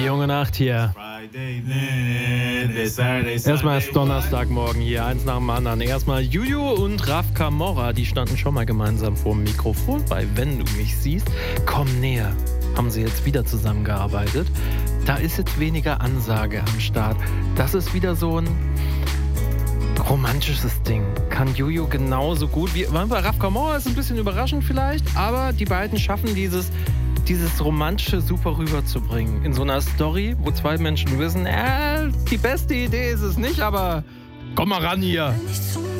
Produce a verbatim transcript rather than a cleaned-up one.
junge Nacht hier. Erstmal ist Donnerstagmorgen hier, eins nach dem anderen. Erstmal Juju und Raf Camorra, die standen schon mal gemeinsam vor dem Mikrofon bei Wenn du mich siehst. Komm näher. Haben sie jetzt wieder zusammengearbeitet. Da ist jetzt weniger Ansage am Start. Das ist wieder so ein romantisches Ding. Kann Juju genauso gut wie... Bei Raf Camorra ist es ein bisschen überraschend vielleicht, aber die beiden schaffen dieses... dieses Romantische super rüberzubringen. In so einer Story, wo zwei Menschen wissen, äh, die beste Idee ist es nicht, aber komm mal ran hier. Wenn ich zu